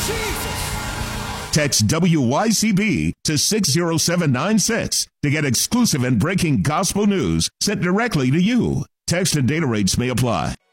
Text WYCB to 60796 to get exclusive and breaking gospel news sent directly to you. Text and data rates may apply.